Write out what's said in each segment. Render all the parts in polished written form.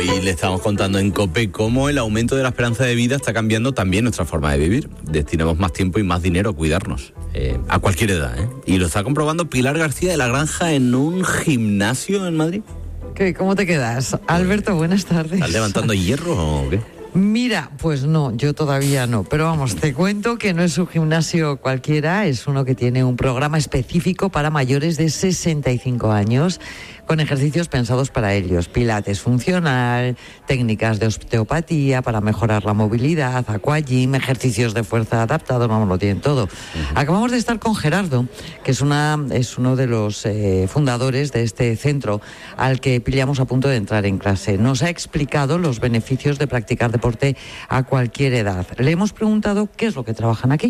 Hoy le estamos contando en COPE cómo el aumento de la esperanza de vida está cambiando también nuestra forma de vivir. Destinamos más tiempo y más dinero a cuidarnos, a cualquier edad, ¿eh? Y lo está comprobando Pilar García de la Granja en un gimnasio en Madrid. ¿Qué? ¿Cómo te quedas? Alberto, buenas tardes. ¿Estás levantando hierro o qué? Mira, pues no, yo todavía no, pero vamos, te cuento que no es un gimnasio cualquiera, es uno que tiene un programa específico para mayores de 65 años, con ejercicios pensados para ellos, pilates funcional, técnicas de osteopatía para mejorar la movilidad, aquagym, ejercicios de fuerza adaptados, vamos, lo tienen todo. Acabamos de estar con Gerardo, que es uno de los fundadores de este centro al que pillamos a punto de entrar en clase. Nos ha explicado los beneficios de practicar deporte a cualquier edad. Le hemos preguntado qué es lo que trabajan aquí.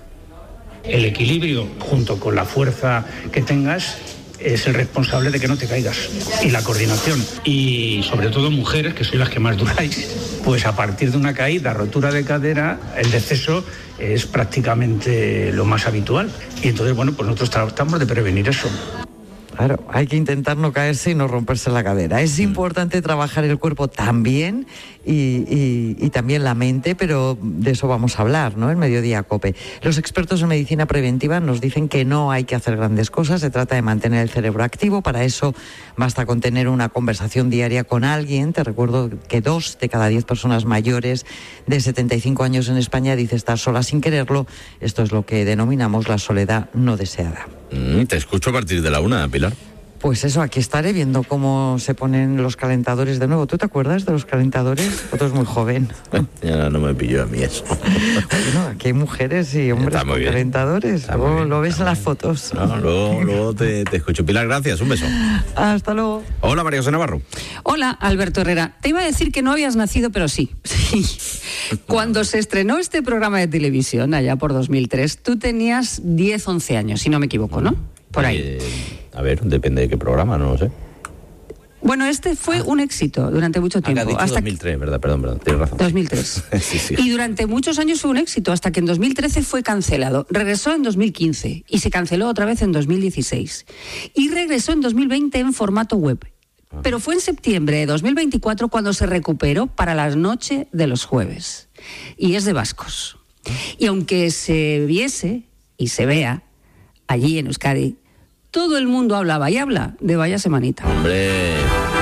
El equilibrio junto con la fuerza que tengas es el responsable de que no te caigas, y la coordinación. Y sobre todo mujeres, que sois las que más duráis, pues a partir de una caída, rotura de cadera, el deceso es prácticamente lo más habitual. Y entonces, bueno, pues nosotros tratamos de prevenir eso. Claro, hay que intentar no caerse y no romperse la cadera. Es importante trabajar el cuerpo también y también la mente, pero de eso vamos a hablar, ¿no? En Mediodía COPE. Los expertos en medicina preventiva nos dicen que no hay que hacer grandes cosas, se trata de mantener el cerebro activo. Para eso basta con tener una conversación diaria con alguien. Te recuerdo que 2 de cada 10 personas mayores de 75 años en España dice estar sola sin quererlo. Esto es lo que denominamos la soledad no deseada. Te escucho a partir de la 1, Pilar. Pues eso, aquí estaré viendo cómo se ponen los calentadores de nuevo. ¿Tú te acuerdas de los calentadores? Otro es muy joven. Ya no me pilló a mí eso. Bueno, aquí hay mujeres y hombres con calentadores. Luego lo ves en las fotos. No, luego te escucho. Pilar, gracias. Un beso. Hasta luego. Hola, María José Navarro. Hola, Alberto Herrera. Te iba a decir que no habías nacido, pero sí. Cuando se estrenó este programa de televisión, allá por 2003, tú tenías 10, 11 años, si no me equivoco, ¿no? Por ahí. A ver, depende de qué programa, no lo sé. Bueno, este fue un éxito durante mucho tiempo. Ha dicho hasta 2003, ¿verdad? Perdón, tienes razón. 2003. Sí. Y durante muchos años fue un éxito, hasta que en 2013 fue cancelado. Regresó en 2015 y se canceló otra vez en 2016. Y regresó en 2020 en formato web. Pero fue en septiembre de 2024 cuando se recuperó para la noche de los jueves. Y es de vascos. Y aunque se viese y se vea allí en Euskadi, todo el mundo hablaba y habla de Vaya Semanita. ¡Hombre!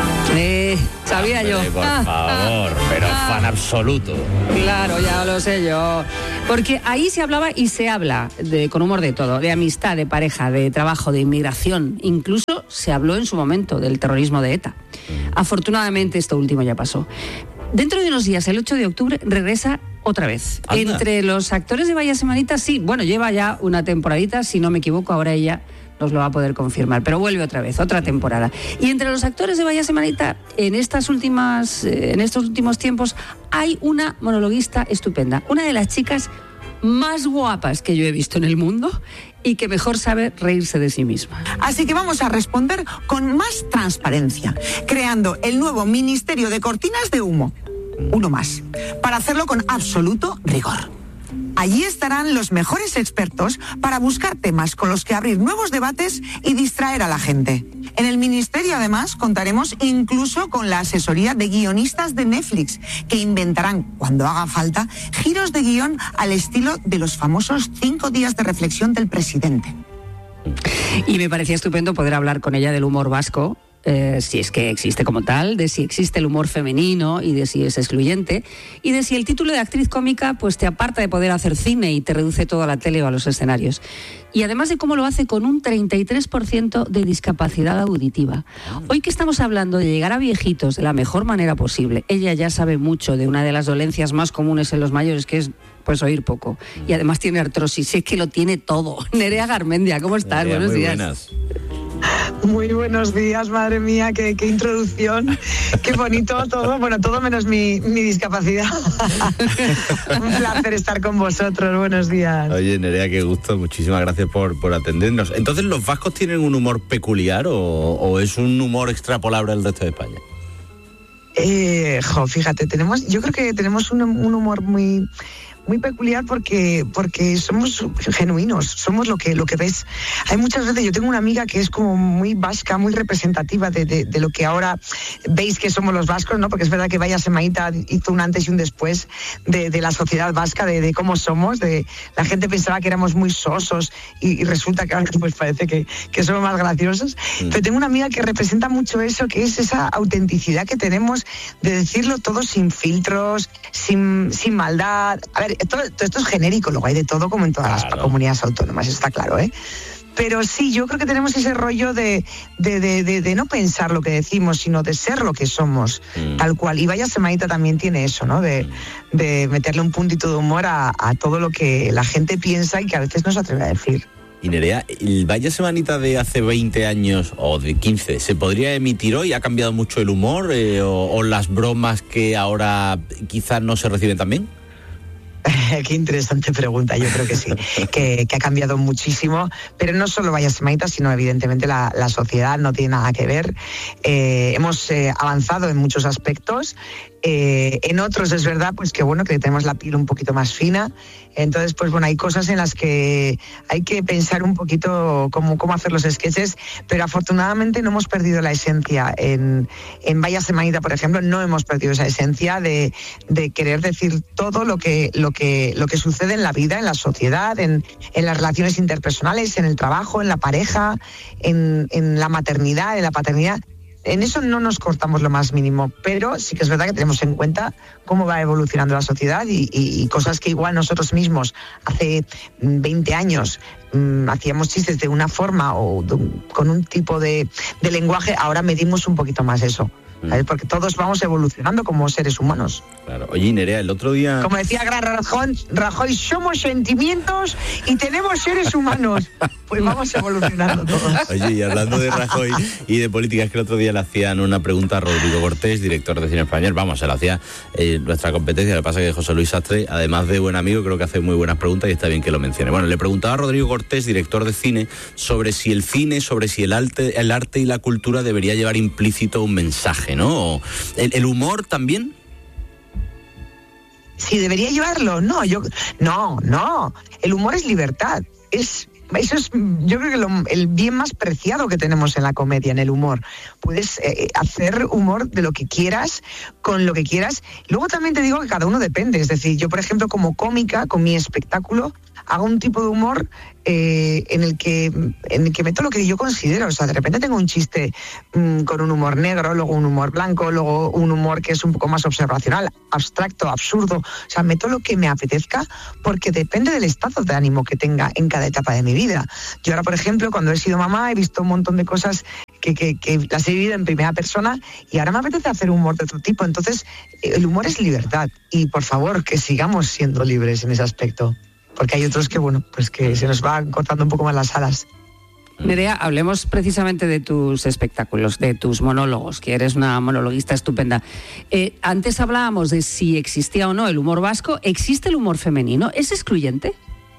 Sabía yo. Por favor, pero fan absoluto. Claro, ya lo sé yo. Porque ahí se hablaba y se habla con humor de todo, de amistad, de pareja, de trabajo, de inmigración. Incluso se habló en su momento del terrorismo de ETA. Afortunadamente esto último ya pasó. Dentro de unos días, el 8 de octubre, regresa otra vez. Anda. Entre los actores de Vaya Semanita, sí, bueno, lleva ya una temporadita, si no me equivoco, ahora ella nos lo va a poder confirmar, pero vuelve otra vez, otra temporada. Y entre los actores de Vaya Semanita, en estos últimos tiempos, hay una monologuista estupenda, una de las chicas más guapas que yo he visto en el mundo y que mejor sabe reírse de sí misma. Así que vamos a responder con más transparencia, creando el nuevo Ministerio de Cortinas de Humo. Uno más, para hacerlo con absoluto rigor. Allí estarán los mejores expertos para buscar temas con los que abrir nuevos debates y distraer a la gente. En el ministerio, además, contaremos incluso con la asesoría de guionistas de Netflix, que inventarán, cuando haga falta, giros de guión al estilo de los famosos 5 días de reflexión del presidente. Y me parecía estupendo poder hablar con ella del humor vasco, si es que existe como tal, de si existe el humor femenino y de si es excluyente, y de si el título de actriz cómica pues te aparta de poder hacer cine y te reduce todo a la tele o a los escenarios. Y además de cómo lo hace con un 33% de discapacidad auditiva. Hoy que estamos hablando de llegar a viejitos de la mejor manera posible, ella ya sabe mucho de una de las dolencias más comunes en los mayores, que es pues oír poco. Y además tiene artrosis, es que lo tiene todo. Nerea Garmendia, ¿cómo estás? Nerea, buenos días. Buenas. Muy buenos días, madre mía, qué introducción, qué bonito todo, bueno, todo menos mi discapacidad. Un placer estar con vosotros, buenos días. Oye, Nerea, qué gusto, muchísimas gracias por atendernos. Entonces, ¿los vascos tienen un humor peculiar o es un humor extrapolable al resto de España? Fíjate, yo creo que tenemos un humor muy muy peculiar porque somos genuinos, somos lo que ves. Hay muchas veces, yo tengo una amiga que es como muy vasca, muy representativa de lo que ahora veis que somos los vascos, ¿no? Porque es verdad que Vaya Semaíta hizo un antes y un después de la sociedad vasca, de cómo somos. La gente pensaba que éramos muy sosos y resulta que ahora pues parece que somos más graciosos. Pero tengo una amiga que representa mucho eso, que es esa autenticidad que tenemos de decirlo todo sin filtros, sin maldad. A ver, todo esto es genérico, luego hay de todo como en todas las comunidades autónomas, está claro, ¿eh? Pero sí, yo creo que tenemos ese rollo de no pensar lo que decimos, sino de ser lo que somos, tal cual. Y Vaya Semaíta también tiene eso, ¿no? De meterle un puntito de humor a todo lo que la gente piensa y que a veces no se atreve a decir. Y Nerea, el Vaya Semanita de hace 20 años o de 15, ¿se podría emitir hoy? ¿Ha cambiado mucho el humor o las bromas que ahora quizás no se reciben tan bien? Qué interesante pregunta, yo creo que sí, que ha cambiado muchísimo, pero no solo Vaya Semaíta, sino evidentemente la sociedad no tiene nada que ver. Hemos avanzado en muchos aspectos. En otros es verdad pues que bueno, que tenemos la piel un poquito más fina, entonces pues bueno, hay cosas en las que hay que pensar un poquito cómo hacer los sketches, pero afortunadamente no hemos perdido la esencia. En Vaya Semaíta, por ejemplo, no hemos perdido esa esencia de querer decir todo lo que sucede en la vida, en la sociedad, en las relaciones interpersonales, en el trabajo, en la pareja, en la maternidad, en la paternidad. En eso no nos cortamos lo más mínimo, pero sí que es verdad que tenemos en cuenta cómo va evolucionando la sociedad y cosas que igual nosotros mismos hace 20 años hacíamos chistes de una forma o con un tipo de lenguaje, ahora medimos un poquito más eso. ¿Sabes? Porque todos vamos evolucionando como seres humanos. Claro. Oye, Nerea, el otro día... Como decía Gran Rajoy, somos sentimientos y tenemos seres humanos. Pues vamos evolucionando todos. Oye, y hablando de Rajoy y de política, es que el otro día le hacían una pregunta a Rodrigo Cortés, director de Cine Español. Vamos, se la hacía nuestra competencia. Lo que pasa es que José Luis Sastre, además de buen amigo, creo que hace muy buenas preguntas y está bien que lo mencione. Bueno, le preguntaba a Rodrigo Cortés, director de cine, sobre si el cine, sobre si el arte y la cultura debería llevar implícito un mensaje, ¿no? ¿El humor también? Si debería llevarlo, no. El humor es libertad. Eso es, yo creo que el bien más preciado que tenemos en la comedia, en el humor. Puedes hacer humor de lo que quieras, con lo que quieras. Luego también te digo que cada uno depende. Es decir, yo, por ejemplo, como cómica, con mi espectáculo, hago un tipo de humor en el que meto lo que yo considero. O sea, de repente tengo un chiste con un humor negro, luego un humor blanco, luego un humor que es un poco más observacional, abstracto, absurdo. O sea, meto lo que me apetezca porque depende del estado de ánimo que tenga en cada etapa de mi vida. Yo ahora, por ejemplo, cuando he sido mamá, he visto un montón de cosas que las he vivido en primera persona y ahora me apetece hacer humor de otro tipo. Entonces, el humor es libertad y, por favor, que sigamos siendo libres en ese aspecto. Porque hay otros que, bueno, pues que se nos van cortando un poco más las alas. Nerea, hablemos precisamente de tus espectáculos, de tus monólogos, que eres una monologuista estupenda. Antes hablábamos de si existía o no el humor vasco. ¿Existe el humor femenino? ¿Es excluyente?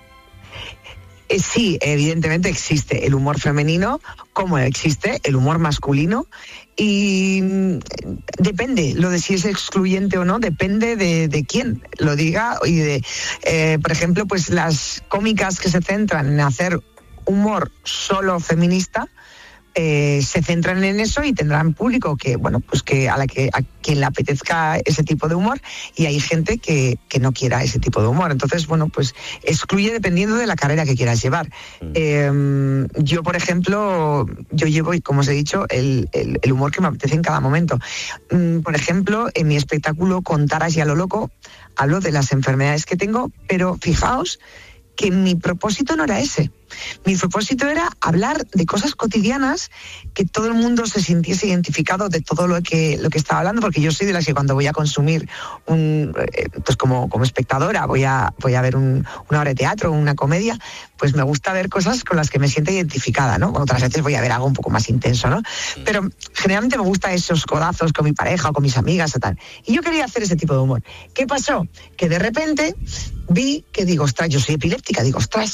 Sí, evidentemente existe el humor femenino, como existe el humor masculino, y depende, lo de si es excluyente o no, depende de quién lo diga y por ejemplo, pues las cómicas que se centran en hacer humor solo feminista, se centran en eso y tendrán público que, bueno, pues que a quien le apetezca ese tipo de humor, y hay gente que no quiera ese tipo de humor. Entonces, bueno, pues excluye dependiendo de la carrera que quieras llevar. Yo, por ejemplo, yo llevo, como os he dicho, el humor que me apetece en cada momento. Por ejemplo, en mi espectáculo Contaras y a lo loco, hablo de las enfermedades que tengo, pero fijaos que mi propósito no era ese. Mi propósito era hablar de cosas cotidianas, que todo el mundo se sintiese identificado de todo lo que estaba hablando, porque yo soy de las que cuando voy a consumir pues como espectadora, voy a ver una obra de teatro, una comedia, pues me gusta ver cosas con las que me siento identificada, ¿no? Otras veces voy a ver algo un poco más intenso, ¿no? Pero generalmente me gusta esos codazos con mi pareja o con mis amigas o tal. Y yo quería hacer ese tipo de humor. ¿Qué pasó? Que de repente vi que digo, ostras, yo soy epiléptica, digo, ostras,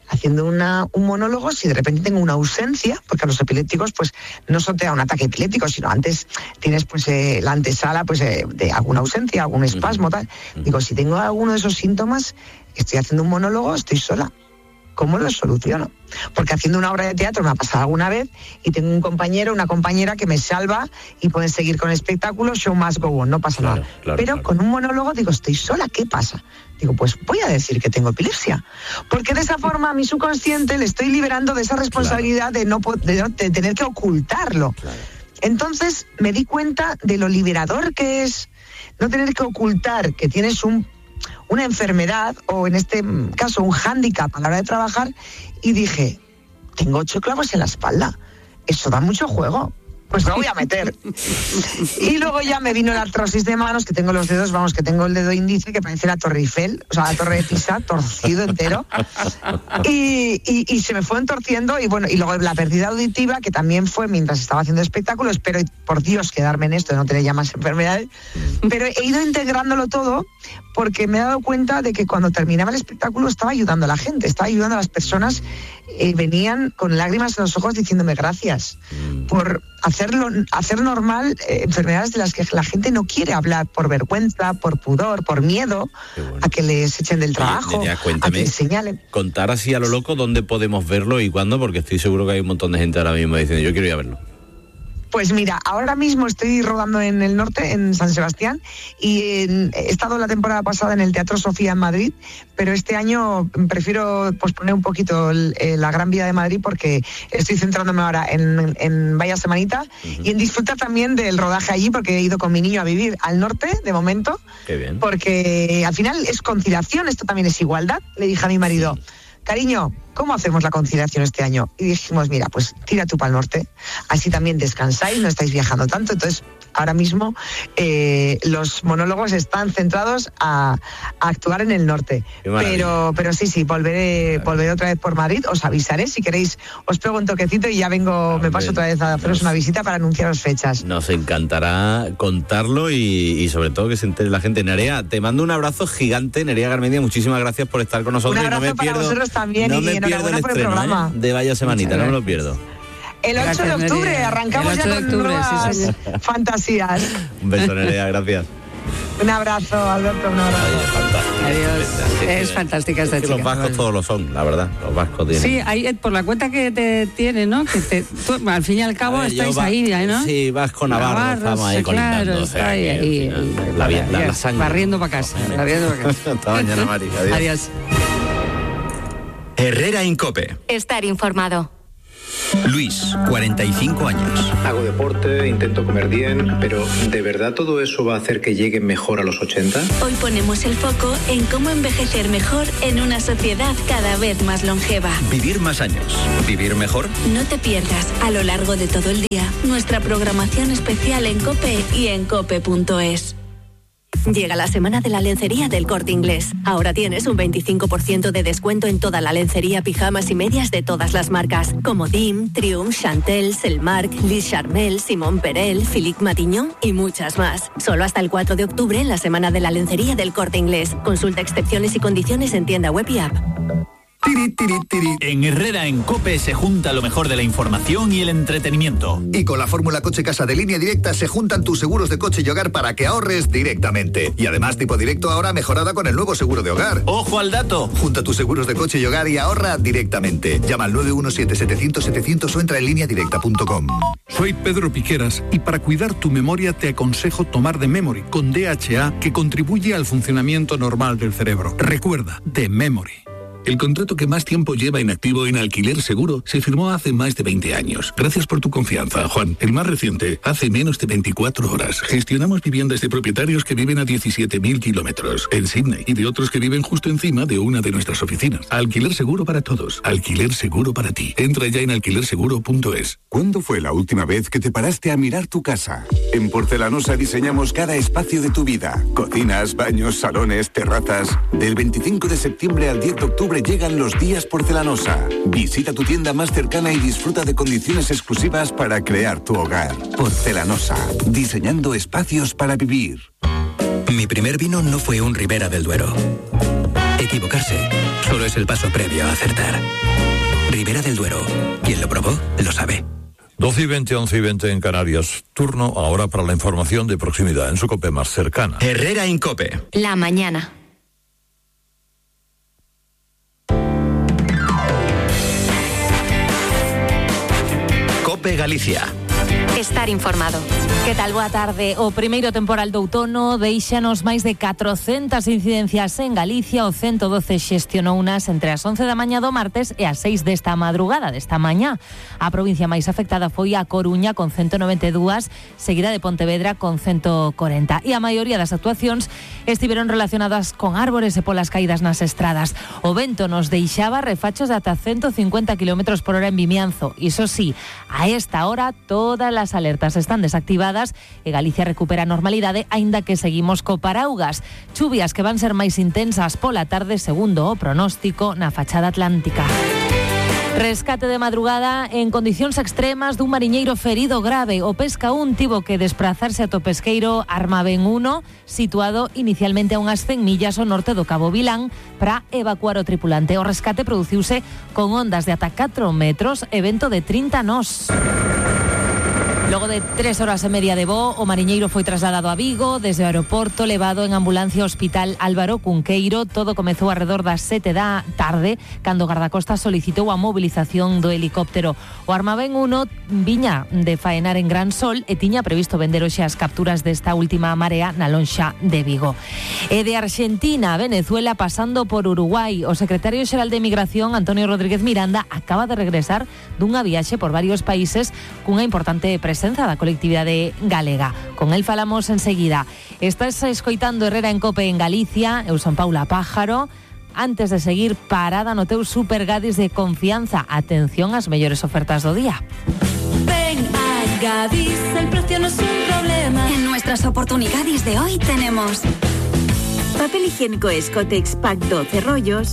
haciendo un monólogo, si de repente tengo una ausencia, porque a los epilépticos pues no solo te da un ataque epiléptico, sino antes tienes pues la antesala pues de alguna ausencia, algún espasmo, tal. Digo, si tengo alguno de esos síntomas, estoy haciendo un monólogo, estoy sola. ¿Cómo lo soluciono? Porque haciendo una obra de teatro me ha pasado alguna vez y tengo un compañero, una compañera que me salva y pueden seguir con el espectáculo, show must go on, no pasa nada. Pero con un monólogo digo, estoy sola, ¿qué pasa? Digo, pues voy a decir que tengo epilepsia. Porque de esa forma a mi subconsciente le estoy liberando de esa responsabilidad de tener que ocultarlo. Entonces me di cuenta de lo liberador que es no tener que ocultar que tienes una enfermedad, o en este caso un hándicap a la hora de trabajar, y dije, tengo 8 clavos en la espalda, eso da mucho juego, pues lo voy a meter. Y luego ya me vino la artrosis de manos, que tengo los dedos, que tengo el dedo índice que parece la Torre Eiffel, o sea, la Torre de Pisa, torcido entero, y se me fue entorciendo, y bueno, y luego la pérdida auditiva, que también fue mientras estaba haciendo espectáculo. Espero, por Dios, quedarme en esto, de no tener ya más enfermedades, pero he ido integrándolo todo, porque me he dado cuenta de que cuando terminaba el espectáculo estaba ayudando a la gente, estaba ayudando a las personas, venían con lágrimas en los ojos diciéndome gracias por hacer normal enfermedades de las que la gente no quiere hablar por vergüenza, por pudor, por miedo a que les echen del trabajo. Oye, cuéntame, a que les señalen. Contar así a lo loco dónde podemos verlo y cuándo, porque estoy seguro que hay un montón de gente ahora mismo diciendo, yo quiero ir a verlo. Pues mira, ahora mismo estoy rodando en el norte, en San Sebastián, y he estado la temporada pasada en el Teatro Sofía en Madrid, pero este año prefiero posponer un poquito la Gran Vía de Madrid, porque estoy centrándome ahora en vaya semanita y en disfrutar también del rodaje allí, porque he ido con mi niño a vivir al norte de momento. Qué bien. Porque al final es conciliación, esto también es igualdad. Le dije a mi marido, cariño, ¿cómo hacemos la conciliación este año? Y dijimos, mira, pues tira tú para el norte, así también descansáis, no estáis viajando tanto. Entonces, ahora mismo los monólogos están centrados a actuar en el norte. Pero sí, volveré otra vez por Madrid, os avisaré, si queréis os pego un toquecito y ya vengo, me paso otra vez a haceros una visita para anunciaros fechas. Nos encantará contarlo y sobre todo que se entere la gente. Nerea, te mando un abrazo gigante, Nerea Garmendia, muchísimas gracias por estar con nosotros. Un abrazo y no me pierdo, para vosotros también, no y me pierdo el por el estreno, programa. de Vaya Semanita, no me lo pierdo. El 8 de octubre, arrancamos ya con nuevas fantasías. Un beso, Nerea, gracias. Un abrazo, Alberto, un abrazo. Adiós. Es fantástica esta chica. Los vascos todos lo son, la verdad. Los vascos tienen. Sí, hay, por la cuenta que te tiene, ¿no? Que tú, al fin y al cabo estáis ahí, ¿no? Sí, vasco, navarro, estamos ahí colindando. Claro, está ahí, la sangre. Barriendo para casa. Hasta mañana, Mari. Adiós. Adiós. Herrera en COPE. Estar informado. Luis, 45 años. Hago deporte, intento comer bien, pero ¿de verdad todo eso va a hacer que lleguen mejor a los 80? Hoy ponemos el foco en cómo envejecer mejor en una sociedad cada vez más longeva. Vivir más años. ¿Vivir mejor? No te pierdas a lo largo de todo el día nuestra programación especial en COPE y en cope.es. Llega la semana de la lencería del Corte Inglés. Ahora tienes un 25% de descuento en toda la lencería, pijamas y medias de todas las marcas, como Dim, Triumph, Chantel, Selmark, Liz Charmel, Simón Perel, Philippe Matignon y muchas más. Solo hasta el 4 de octubre en la semana de la lencería del Corte Inglés. Consulta excepciones y condiciones en tienda web y app. En Herrera en COPE se junta lo mejor de la información y el entretenimiento. Y con la fórmula Coche Casa de Línea Directa se juntan tus seguros de coche y hogar para que ahorres directamente. Y además tipo directo ahora mejorada con el nuevo seguro de hogar. ¡Ojo al dato! Junta tus seguros de coche y hogar y ahorra directamente. Llama al 917-700-700 o entra en lineadirecta.com. Soy Pedro Piqueras y para cuidar tu memoria te aconsejo tomar The Memory con DHA, que contribuye al funcionamiento normal del cerebro. Recuerda, The Memory. El contrato que más tiempo lleva inactivo en Alquiler Seguro se firmó hace más de 20 años. Gracias por tu confianza, Juan. El más reciente, hace menos de 24 horas. Gestionamos viviendas de propietarios que viven a 17.000 kilómetros en Sydney y de otros que viven justo encima de una de nuestras oficinas. Alquiler Seguro para todos. Alquiler Seguro para ti. Entra ya en alquilerseguro.es. ¿Cuándo fue la última vez que te paraste a mirar tu casa? En Porcelanosa diseñamos cada espacio de tu vida. Cocinas, baños, salones, terrazas. Del 25 de septiembre al 10 de octubre llegan los días Porcelanosa. Visita tu tienda más cercana y disfruta de condiciones exclusivas para crear tu hogar. Porcelanosa, diseñando espacios para vivir. Mi primer vino no fue un Ribera del Duero. Equivocarse solo es el paso previo a acertar. Ribera del Duero. Quien lo probó, lo sabe. 12:20, 11:20 en Canarias. Turno ahora para la información de proximidad en su COPE más cercana. Herrera en COPE. La mañana. COPE Galicia. Estar informado. Que tal? Boa tarde. O primeiro temporal do outono deixanos máis de 400 incidencias en Galicia. O 112 xestionou unas entre as 11 da mañá do martes e as 6 desta madrugada desta mañá. A provincia máis afectada foi a Coruña con 192, seguida de Pontevedra con 140. E a maioría das actuacións estiveron relacionadas con árbores e polas caídas nas estradas. O vento nos deixaba refachos de ata 150 km/h en Vimianzo. Iso sí, a esta hora todas as alertas están desactivadas e Galicia recupera a normalidade, aínda que seguimos co paraugas. Chuvias que van ser máis intensas pola tarde, segundo o pronóstico na fachada atlántica. Rescate de madrugada en condicións extremas dun mariñeiro ferido grave. O Pesca 1 tivo que desprazarse ata o pesqueiro Armaben 1, situado inicialmente a unhas 100 millas ao norte do Cabo Vilán, para evacuar o tripulante. O rescate produciuse con ondas de ata 4 metros e vento de 30 nós. Logo de 3 horas e media de voo, o mariñeiro foi trasladado a Vigo, desde o aeroporto levado en ambulancia ao Hospital Álvaro Cunqueiro. Todo comezou arredor das 7 da tarde, cando o gardacosta solicitou a mobilización do helicóptero. O Armaben 1 viña de faenar en Gran Sol e tiña previsto vender hoxe as capturas desta última marea na lonxa de Vigo. E de Argentina a Venezuela, pasando por Uruguai, o secretario xeral de Migración, Antonio Rodríguez Miranda, acaba de regresar dunha viaxe por varios países cunha importante presencia da colectividade galega. Con el falamos enseguida. Estás escoitando Herrera en COPE en Galicia. Eu son Paula Pájaro. Antes de seguir, parada no teu Super Gadis de confianza. Atención ás mellores ofertas do día. Ven a Gadis, el precio no es un problema. En nuestras oportunidades de hoy tenemos papel higiénico Escotex Pack 12 rollos,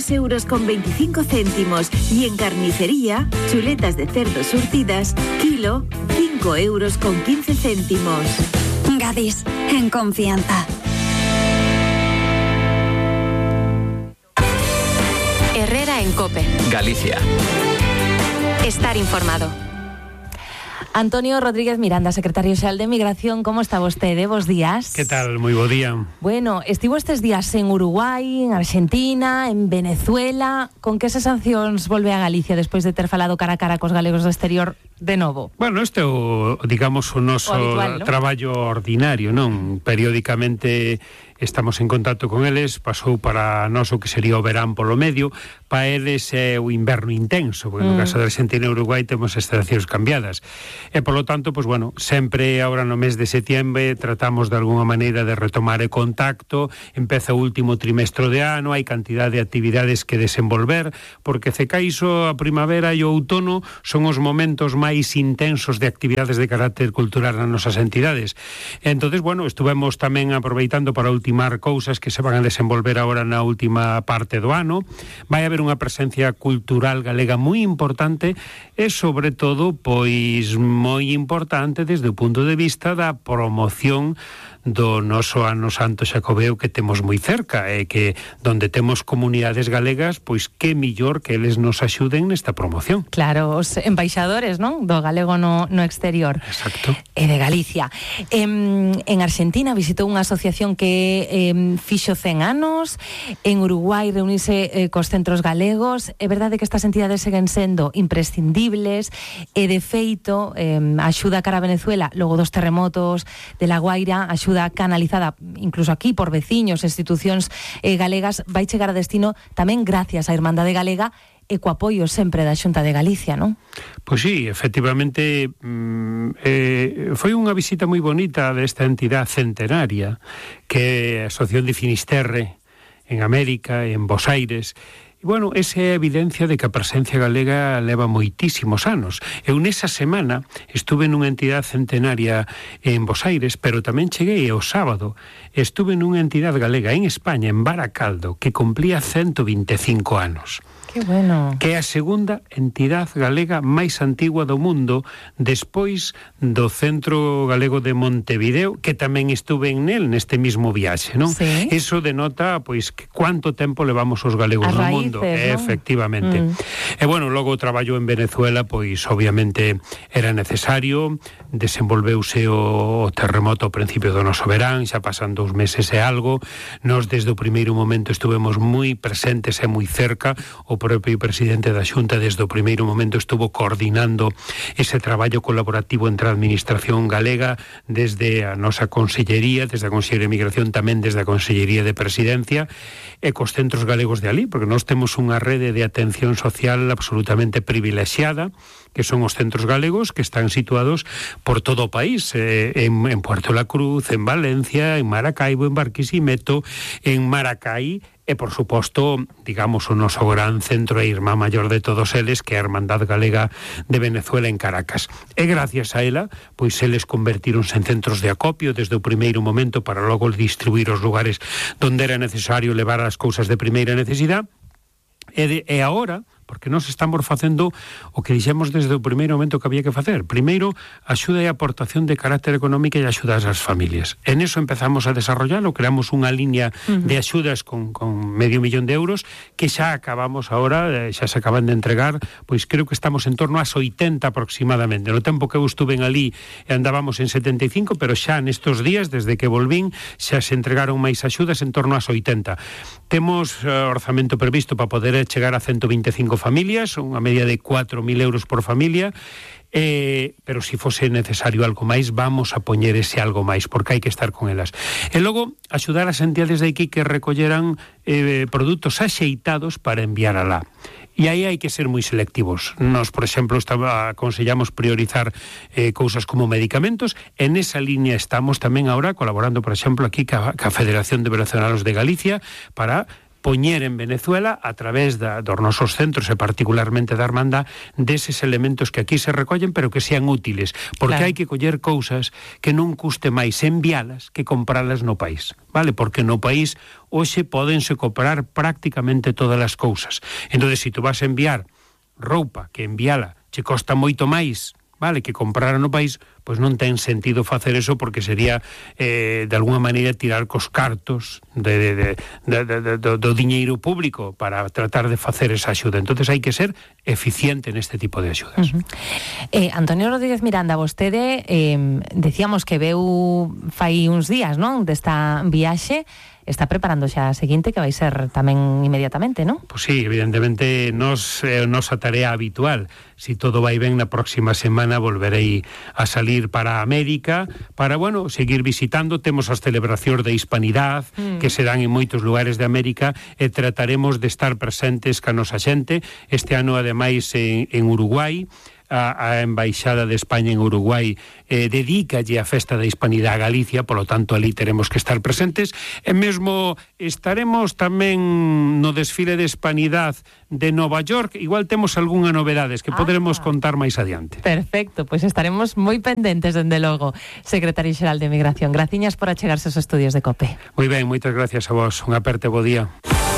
2,25 €. Y en carnicería, chuletas de cerdo surtidas, kilo, 5,15 €. Gadis, en confianza. Herrera en COPE. Galicia. Estar informado. Antonio Rodríguez Miranda, secretario xeral de Migración, como está vostede? Bos días. Que tal? Moi bo día. Bueno, estivo estes días en Uruguai, en Argentina, en Venezuela. Con que sensacións volve a Galicia despois de ter falado cara a cara cos galegos do exterior de novo? Bueno, este é o, digamos, o noso habitual, ¿no? Traballo ordinario, non? Periódicamente estamos en contacto con eles, pasou para nós o que sería o verán polo medio, para eles é o inverno intenso, porque no caso de Argentina e Uruguai temos estacións cambiadas. E, polo tanto, pues, bueno, sempre agora no mes de setiembre tratamos de alguna maneira de retomar o contacto, empeza o último trimestre de ano, hai cantidad de actividades que desenvolver, porque cecaixo a primavera e o outono son os momentos máis intensos de actividades de carácter cultural nas nosas entidades. Entonces, bueno, estuvemos tamén aproveitando para ultimar cousas que se van a desenvolver agora na última parte do ano. Vai haber unha presencia cultural galega moi importante e, sobre todo, pois moi importante desde o punto de vista da promoción do noso ano santo xacobeo que temos moi cerca e que donde temos comunidades galegas, pois que millor que eles nos axuden nesta promoción. Claro, os embaixadores, non? Do galego no exterior. Exacto. E de Galicia. En Argentina visitou unha asociación que fixo 100 anos, en Uruguai reunise cos centros galegos. É verdade que estas entidades seguen sendo imprescindibles e, de feito, a axuda cara a Venezuela, logo dos terremotos de La Guaira, a axuda canalizada incluso aquí por veciños, institucións galegas, vai chegar a destino tamén gracias á Irmandade Galega e co apoio sempre da Xunta de Galicia, non? Pois sí, efectivamente foi unha visita moi bonita desta entidade centenaria que é a Asociación de Finisterre en América, en Bos Aires. E, bueno, esa é a evidencia de que a presencia galega leva moitísimos anos. Eu nesa semana estuve nunha entidade centenaria en Bos Aires, pero tamén cheguei ao sábado. Estuve nunha entidade galega en España, en Baracaldo, que cumplía 125 anos. Que bueno. Que é a segunda entidade galega máis antigua do mundo, despois do Centro Galego de Montevideo, que tamén estuve neste mismo viaxe, non? Sí. Eso denota, pois, que cuánto tempo levamos os galegos As no raíces, mundo. ¿no? Efectivamente. E, bueno, logo o traballo en Venezuela, pois, obviamente, era necesario, desenvolveuse o terremoto ao principio do noso verán, xa pasan 2 meses e algo, nós desde o primeiro momento estuvemos moi presentes e moi cerca, o propio presidente da Xunta desde o primeiro momento estuvo coordinando ese traballo colaborativo entre a Administración galega desde a nosa Consellería, desde a Consellería de Migración, tamén desde a Consellería de Presidencia e cos centros galegos de alí, porque nós temos unha rede de atención social absolutamente privilexiada, que son os centros galegos que están situados por todo o país, en Puerto La Cruz, en Valencia, en Maracaibo, en Barquisimeto, en Maracay, e, por suposto, digamos, o noso gran centro e irmá maior de todos eles, que é a Hermandad Galega de Venezuela en Caracas. E gracias a ela, pois eles convertíronse en centros de acopio desde o primeiro momento para logo distribuir os lugares donde era necesario levar as cousas de primeira necesidade. E agora, porque nós estamos facendo o que dixemos desde o primeiro momento que había que facer. Primeiro, axuda e aportación de carácter económica e axudas ás familias. En eso empezamos a desarrollarlo, creamos unha línea de axudas con $500,000 de euros, que xa acabamos ahora, xa se acaban de entregar, pois creo que estamos en torno ás 80 aproximadamente. No tempo que eu estuve ali andábamos en 75, pero xa nestos días, desde que volvín, xa se entregaron máis axudas en torno ás 80. Temos orzamento previsto para poder chegar a 125 familias, unha media de 4.000 euros por familia, pero se fose necesario algo máis, vamos a poñer ese algo máis, porque hai que estar con elas. E logo, axudar as entidades de aquí que recolleran produtos axeitados para enviar alá. E aí hai que ser moi selectivos. Nos, por exemplo, aconsellamos priorizar cousas como medicamentos. En esa línea estamos tamén agora colaborando, por exemplo, aquí ca Federación de Venezolanos de Galicia para poñer en Venezuela, a través dos nosos centros e particularmente da Hermandad, deses elementos que aquí se recollen, pero que sean útiles, porque hai que coller cousas que non custe máis envialas que compralas no país, vale? Porque no país hoxe pódense comprar prácticamente todas as cousas. Entón, se tú vas a enviar roupa que enviala che costa moito máis, vale, que comprara no país, pois non ten sentido facer eso, porque sería de alguna maneira tirar cos cartos do diñeiro público para tratar de facer esa axuda. Entonces hai que ser eficiente neste tipo de axudas. Antonio Rodríguez Miranda, vostede decíamos que veu fai uns días, non, desta viaxe. Está preparando xa a seguinte, que vai ser tamén inmediatamente, non? Pois sí, evidentemente, nosa tarea habitual. Si todo vai ben, na próxima semana volverei a salir para América, para, bueno, seguir visitando. Temos as celebracións de Hispanidade, que se dan en moitos lugares de América, e trataremos de estar presentes ca nosa xente. Este ano, ademais, en Uruguai, a Embaixada de España en Uruguai dedícalle a festa da Hispanidade a Galicia, polo tanto ali teremos que estar presentes, e mesmo estaremos tamén no desfile de Hispanidade de Nova York. Igual temos algunha novedades que poderemos contar máis adiante. Perfecto, pois estaremos moi pendentes, dende logo. Secretario Xeral de Migración, graciñas por achegarse aos estudios de COPE. Moi ben, moitas gracias a vos. Un aperte, bo día.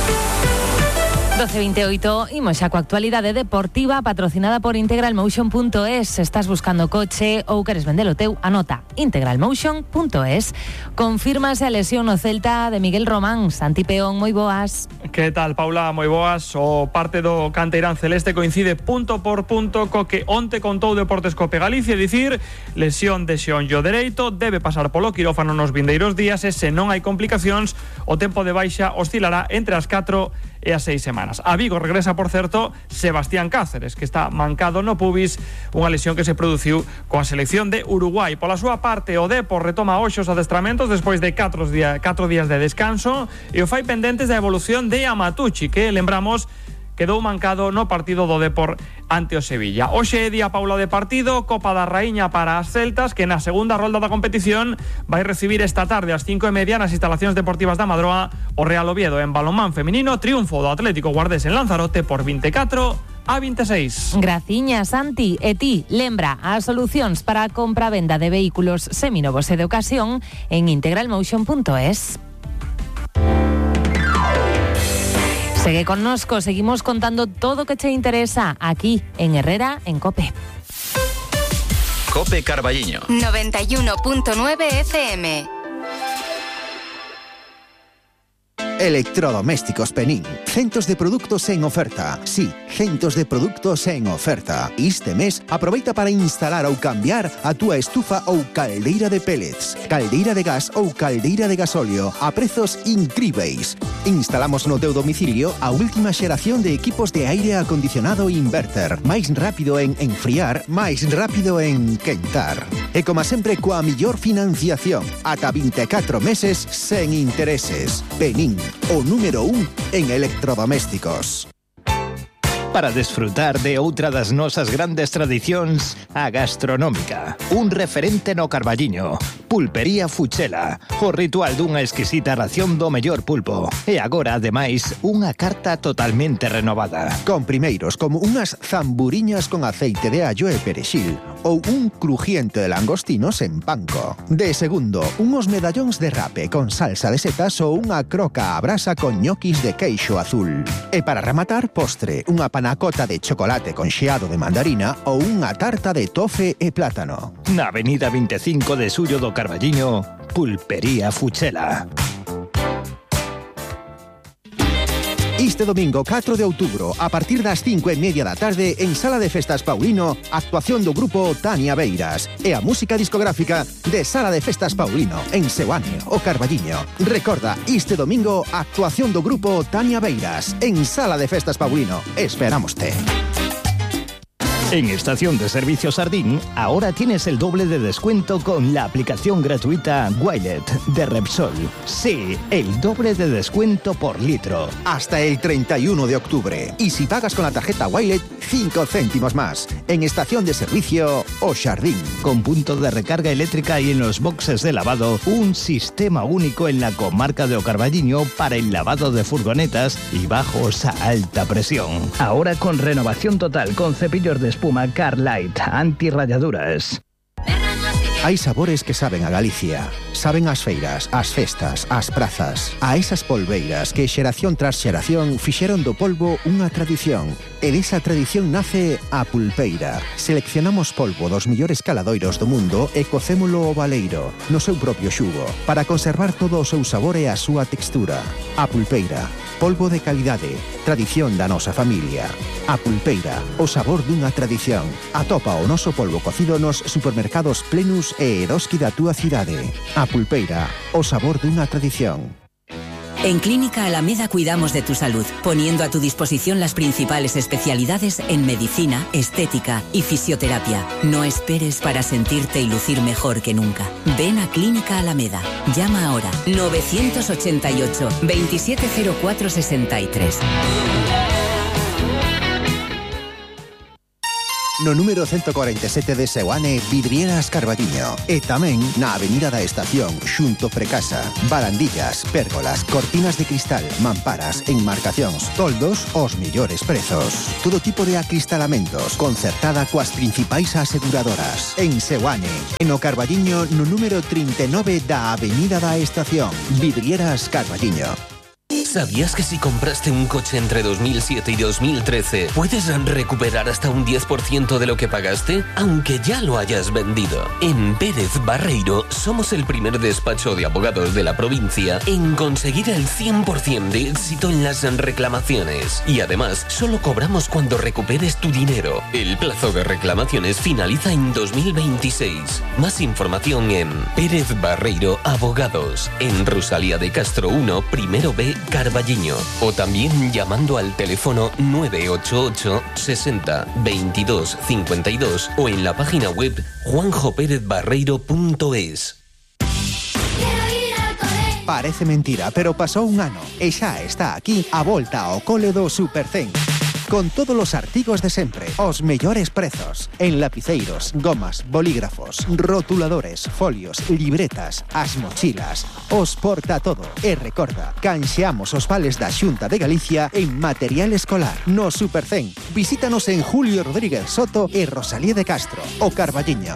12:28, imos xa coa actualidade deportiva patrocinada por integralmotion.es. Estás buscando coche ou queres vendelo teu, anota integralmotion.es. Confírmase a lesión no Celta de Miguel Román. Santi Peón, moi boas. Que tal, Paula? Moi boas. O parte do canteirán celeste coincide punto por punto co que onte contou Deportes Cope Galicia, dicir, lesión de xeonllo dereito, debe pasar polo quirófano nos vindeiros días e se non hai complicacións, o tempo de baixa oscilará entre as 4 e as 6 semanas. A Vigo regresa, por certo, Sebastián Cáceres, que está mancado no pubis, unha lesión que se produciu coa selección de Uruguai. Pola súa parte, o Depor retoma hoxe os adestramentos despois de 4 días de descanso e o fai pendentes da evolución de Amatucci, que, lembramos, quedou mancado no partido do Depor ante o Sevilla. Hoxe é día, Paula, de partido, Copa da Raíña para as celtas, que na segunda rolda da competición vai recibir esta tarde ás 5:30 nas instalacións deportivas da Madroa o Real Oviedo. En balonmán feminino, triunfo do Atlético Guardés en Lanzarote por 24-26. Graciñas, Santi. E ti, lembra as solucións para a compra-venda de vehículos seminovos e de ocasión en integralmotion.es. Segue con nosco, seguimos contando todo que te interesa aquí en Herrera en COPE. COPE Carballiño 91.9 FM. Electrodomésticos Penín. Centos de produtos en oferta. Sí, centos de produtos en oferta. Este mes aproveita para instalar ou cambiar a túa estufa ou caldeira de pellets, caldeira de gas ou caldeira de gasóleo a prezos incríveis. Instalamos no teu domicilio a última xeración de equipos de aire acondicionado inverter. Máis rápido en enfriar, máis rápido en quentar. E como sempre coa millor financiación, ata 24 meses sen intereses. Penín, o número 1 en electrodomésticos. Para desfrutar de outra das nosas grandes tradicións, a gastronómica. Un referente no Carballiño. Pulpería Fuchela. O ritual dunha exquisita ración do mellor pulpo. E agora, ademais, unha carta totalmente renovada. Con primeiros como unhas zamburiñas con aceite de allo e perexil ou un crujiente de langostinos en panko. De segundo, unos medallóns de rape con salsa de setas ou unha croca a brasa con ñoquis de queixo azul. E para rematar, postre, unha panacota de chocolate con xeado de mandarina ou unha tarta de tofe e plátano. Na avenida 25 de Suyo do Carballiño, Pulpería Fuchela. Este domingo 4 de outubro, a partir das 5:30 da tarde, en Sala de Festas Paulino, actuación do grupo Tania Beiras e a música discográfica de Sala de Festas Paulino, en Seoane, o Carballiño. Recorda, este domingo, actuación do grupo Tania Beiras, en Sala de Festas Paulino. Esperámoste. En Estación de Servicio Sardín, ahora tienes el doble de descuento con la aplicación gratuita Wilet de Repsol. Sí, el doble de descuento por litro. Hasta el 31 de octubre. Y si pagas con la tarjeta Wilet, 5 céntimos más. En Estación de Servicio O Sardín. Con punto de recarga eléctrica y en los boxes de lavado, un sistema único en la comarca de O Carballiño para el lavado de furgonetas y bajos a alta presión. Ahora con renovación total con cepillos de espuma Carlight, antirrayaduras. Hai sabores que saben a Galicia. Saben as feiras, as festas, as prazas. A esas polveiras que xeración tras xeración fixeron do polvo unha tradición. E desa tradición nace a pulpeira. Seleccionamos polvo dos millores caladoiros do mundo e cocémolo ao baleiro, no seu propio xugo, para conservar todo o seu sabor e a súa textura. A pulpeira. Polvo de calidade, tradición da nosa familia. A pulpeira, o sabor dunha tradición. Atopa o noso polvo cocido nos supermercados Plenus e Eroski da túa cidade. A pulpeira, o sabor dunha tradición. En Clínica Alameda cuidamos de tu salud, poniendo a tu disposición las principales especialidades en medicina, estética y fisioterapia. No esperes para sentirte y lucir mejor que nunca. Ven a Clínica Alameda. Llama ahora 988 270463. No número 147 de Seoane, Vidrieras Carballiño. E tamén na Avenida da Estación, xunto Precasa. Barandillas, pérgolas, cortinas de cristal, mamparas, enmarcacións, toldos, os millores prezos. Todo tipo de acristalamentos, concertada coas principais aseguradoras. En Seoane, en o Carballiño, no número 39 da Avenida da Estación. Vidrieras Carballiño. ¿Sabías que si compraste un coche entre 2007 y 2013 puedes recuperar hasta un 10% de lo que pagaste, aunque ya lo hayas vendido? En Pérez Barreiro somos el primer despacho de abogados de la provincia en conseguir el 100% de éxito en las reclamaciones. Y además, solo cobramos cuando recuperes tu dinero. El plazo de reclamaciones finaliza en 2026. Más información en Pérez Barreiro Abogados, en Rosalía de Castro 1, primero B, Carballiño, o también llamando al teléfono 988 60 22 52 o en la página web juanjoperezbarreiro.es. Parece mentira, pero pasou un ano e xa está aquí a volta ao cole do Supercén. Con todos os artigos de sempre, os mellores prezos, en lapiceiros, gomas, bolígrafos, rotuladores, folios, libretas, as mochilas, os porta todo. E recorda, canxeamos os vales da Xunta de Galicia en material escolar. No Supercén, visítanos en Julio Rodríguez Soto e Rosalía de Castro, o Carballiño.